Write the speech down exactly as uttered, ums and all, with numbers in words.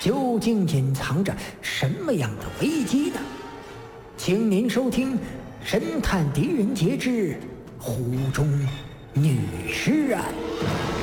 究竟隐藏着什么样的危机呢？请您收听《神探狄仁杰之湖中女尸案》。